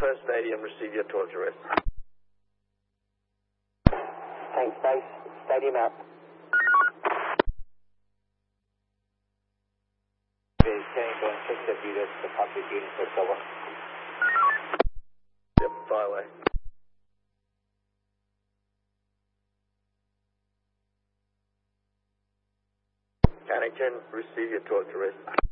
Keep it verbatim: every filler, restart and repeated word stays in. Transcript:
First Stadium, receive your torch arrest. Tank space, Stadium out. Is Tank on six of you, that's the public unit, that's over. Yep, fire away. Cannington, receive your torch arrest.